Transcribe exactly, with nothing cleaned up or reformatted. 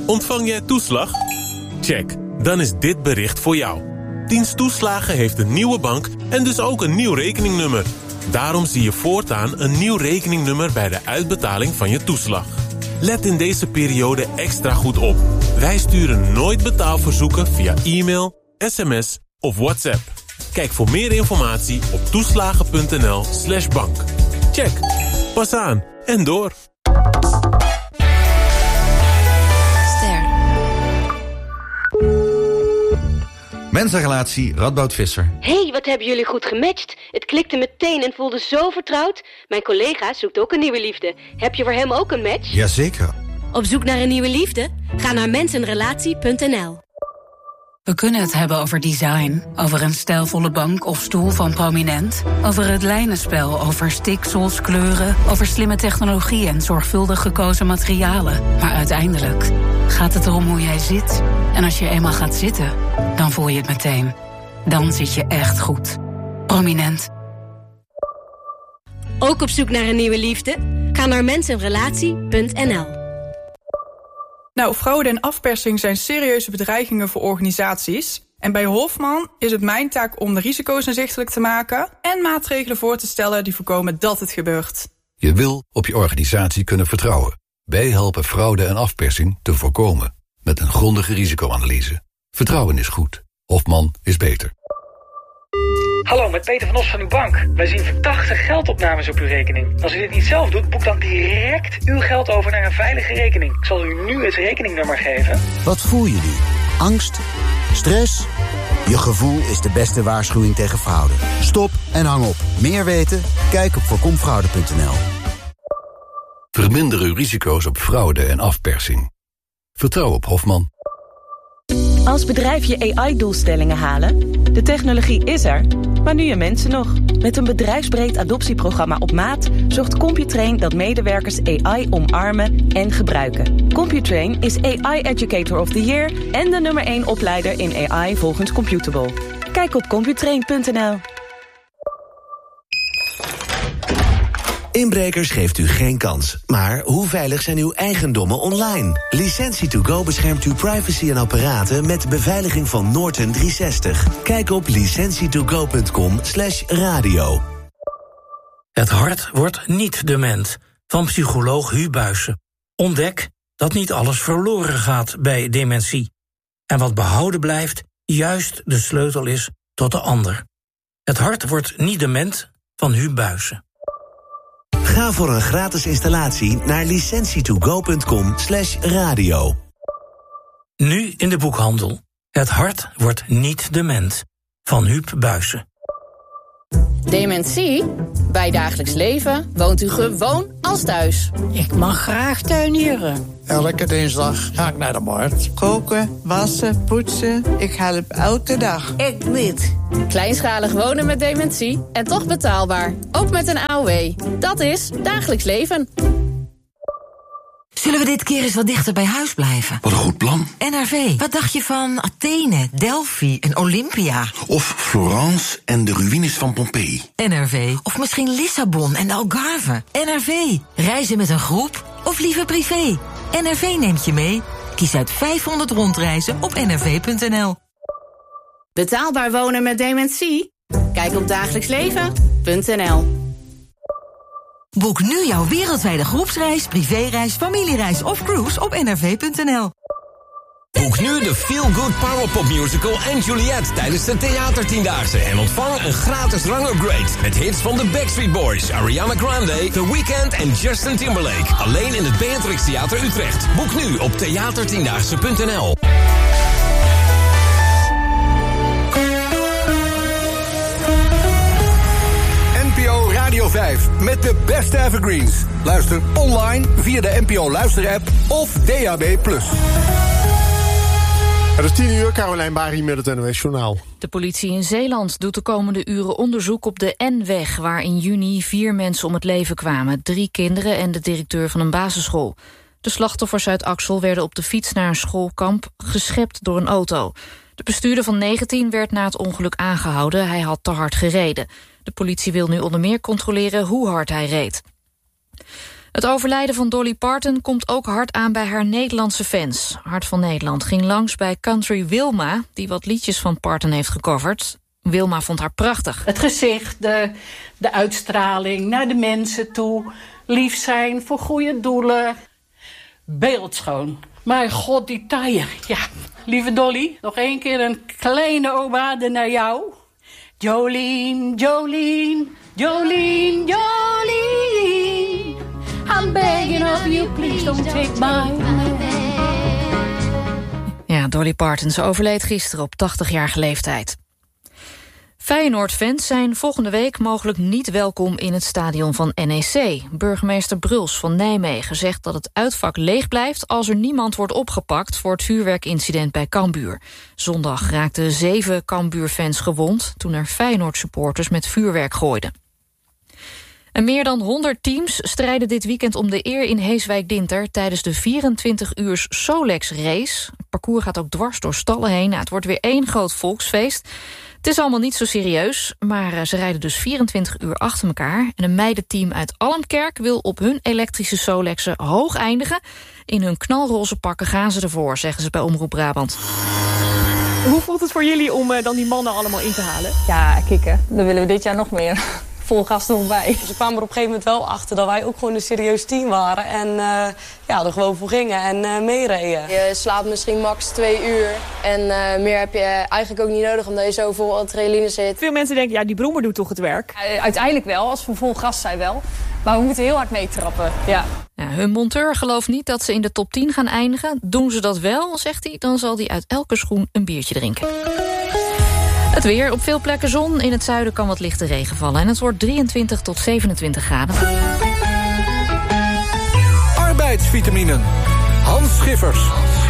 Ontvang jij toeslag? Check, dan is dit bericht voor jou. Dienst Toeslagen heeft een nieuwe bank en dus ook een nieuw rekeningnummer. Daarom zie je voortaan een nieuw rekeningnummer bij de uitbetaling van je toeslag. Let in deze periode extra goed op. Wij sturen nooit betaalverzoeken via e-mail, sms of WhatsApp. Kijk voor meer informatie op toeslagen.nl slash bank. Check. Pas aan en door. Ster. Mensenrelatie, Radboud Visser. Hey, wat hebben jullie goed gematcht. Het klikte meteen en voelde zo vertrouwd. Mijn collega zoekt ook een nieuwe liefde. Heb je voor hem ook een match? Jazeker. Op zoek naar een nieuwe liefde? Ga naar mensenrelatie punt n l. We kunnen het hebben over design, over een stijlvolle bank of stoel van Prominent, over het lijnenspel, over stiksels, kleuren, over slimme technologie en zorgvuldig gekozen materialen. Maar uiteindelijk gaat het erom hoe jij zit. En als je eenmaal gaat zitten, dan voel je het meteen. Dan zit je echt goed. Prominent. Ook op zoek naar een nieuwe liefde? Ga naar mensenrelatie punt n l. Nou, fraude en afpersing zijn serieuze bedreigingen voor organisaties. En bij Hofman is het mijn taak om de risico's inzichtelijk te maken en maatregelen voor te stellen die voorkomen dat het gebeurt. Je wil op je organisatie kunnen vertrouwen. Wij helpen fraude en afpersing te voorkomen. Met een grondige risicoanalyse. Vertrouwen is goed. Hofman is beter. Hallo, met Peter van Os van uw bank. Wij zien verdachte geldopnames op uw rekening. Als u dit niet zelf doet, boek dan direct uw geld over naar een veilige rekening. Ik zal u nu het rekeningnummer geven. Wat voel je nu? Angst? Stress? Je gevoel is de beste waarschuwing tegen fraude. Stop en hang op. Meer weten? Kijk op voorkom fraude punt n l. Verminder uw risico's op fraude en afpersing. Vertrouw op Hofman. Als bedrijf je A I-doelstellingen halen? De technologie is er, maar nu je mensen nog. Met een bedrijfsbreed adoptieprogramma op maat zorgt Computrain dat medewerkers A I omarmen en gebruiken. Computrain is A I Educator of the Year en de nummer één opleider in A I volgens Computable. Kijk op computrain punt n l. Inbrekers geeft u geen kans. Maar hoe veilig zijn uw eigendommen online? Licentie to go beschermt uw privacy en apparaten met beveiliging van Norton driehonderdzestig. Kijk op licentie to go punt com slash radio. Het hart wordt niet dement. Van psycholoog Huub Buijsen. Ontdek dat niet alles verloren gaat bij dementie. En wat behouden blijft, juist de sleutel is tot de ander. Het hart wordt niet dement van Huub Buijsen. Ga voor een gratis installatie naar licentie to go punt com slash radio. Nu in de boekhandel. Het hart wordt niet dement. Van Huub Buijsen. Dementie? Bij dagelijks leven woont u gewoon als thuis. Ik mag graag tuinieren. Elke dinsdag ga ik naar de markt. Koken, wassen, poetsen. Ik help elke dag. Ik niet. Kleinschalig wonen met dementie en toch betaalbaar. Ook met een A O W. Dat is dagelijks leven. Zullen we dit keer eens wat dichter bij huis blijven? Wat een goed plan. N R V, wat dacht je van Athene, Delphi en Olympia? Of Florence en de ruïnes van Pompeii. N R V, of misschien Lissabon en de Algarve. N R V, reizen met een groep of liever privé? N R V neemt je mee. Kies uit vijfhonderd rondreizen op n r v punt n l. Betaalbaar wonen met dementie? Kijk op dagelijksleven punt n l. Boek nu jouw wereldwijde groepsreis, privéreis, familiereis of cruise op n r v punt n l. Boek nu de Feel Good Powerpop Musical en Juliet tijdens de Theatertiendaagse en ontvang een gratis rangupgrade met hits van de Backstreet Boys, Ariana Grande, The Weeknd en Justin Timberlake. Alleen in het Beatrix Theater Utrecht. Boek nu op theatertiendaagse punt n l. N P O Radio vijf met de beste evergreens. Luister online via de N P O Luisterapp of D A B plus. Het is tien uur, Carolijn Bari met het N O S-journaal. De politie in Zeeland doet de komende uren onderzoek op de N-weg... waar in juni vier mensen om het leven kwamen. Drie kinderen en de directeur van een basisschool. De slachtoffers uit Axel werden op de fiets naar een schoolkamp... geschept door een auto. De bestuurder van negentien werd na het ongeluk aangehouden. Hij had te hard gereden. De politie wil nu onder meer controleren hoe hard hij reed. Het overlijden van Dolly Parton komt ook hard aan bij haar Nederlandse fans. Hart van Nederland ging langs bij country Wilma, die wat liedjes van Parton heeft gecoverd. Wilma vond haar prachtig. Het gezicht, de, de uitstraling naar de mensen toe. Lief zijn voor goede doelen. Beeldschoon. Mijn god, die taille. Ja, lieve Dolly, nog één keer een kleine obade naar jou. Jolene, Jolene, Jolene, Jolene. I'm begging of you, please don't take my man. Ja, Dolly Parton, ze overleed gisteren op tachtigjarige leeftijd. Feyenoord-fans zijn volgende week mogelijk niet welkom in het stadion van N E C. Burgemeester Bruls van Nijmegen zegt dat het uitvak leeg blijft als er niemand wordt opgepakt voor het vuurwerkincident bij Cambuur. Zondag raakten zeven Cambuur-fans gewond toen er Feyenoord-supporters met vuurwerk gooiden. En meer dan honderd teams strijden dit weekend om de eer in Heeswijk-Dinter tijdens de vierentwintig uurs Solex race. Het parcours gaat ook dwars door stallen heen. Nou, het wordt weer één groot volksfeest. Het is allemaal niet zo serieus, maar ze rijden dus vierentwintig uur achter elkaar. En een meidenteam uit Almkerk wil op hun elektrische Solexen hoog eindigen. In hun knalroze pakken gaan ze ervoor, zeggen ze bij Omroep Brabant. Hoe voelt het voor jullie om uh, dan die mannen allemaal in te halen? Ja, kicken. Dan willen we dit jaar nog meer. Vol gas er nog bij. Ze kwamen er op een gegeven moment wel achter dat wij ook gewoon een serieus team waren. En uh, ja, er gewoon voor gingen en uh, meereden. Je slaapt misschien max twee uur. En uh, meer heb je eigenlijk ook niet nodig omdat je zo vol adrenaline zit. Veel mensen denken, ja, die brommer doet toch het werk? Uh, uiteindelijk wel, als we vol gas zijn wel. Maar we moeten heel hard meetrappen, ja. Ja, hun monteur gelooft niet dat ze in de top tien gaan eindigen. Doen ze dat wel, zegt hij, dan zal hij uit elke schoen een biertje drinken. Het weer, op veel plekken zon. In het zuiden kan wat lichte regen vallen. En het wordt drieëntwintig tot zevenentwintig graden. Arbeidsvitaminen. Hans Schiffers.